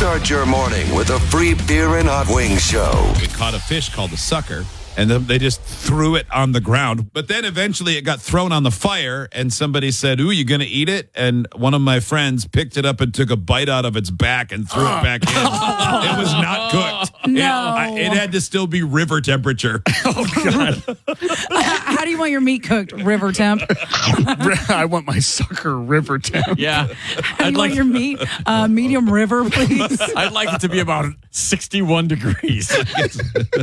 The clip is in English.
Start your morning with a free beer and hot wings show. We caught a fish called the sucker, and then they just threw it on the ground. But then eventually it got thrown on the fire, and somebody said, "Ooh, you going to eat it?" And one of my friends picked it up and took a bite out of its back and threw it back in. It was not cooked. No. It had to still be river temperature. Oh, God. How do you want your meat cooked, river temp? I want my sucker river temp. Yeah. How do you want your meat medium river, please? I'd like it to be about 61 degrees.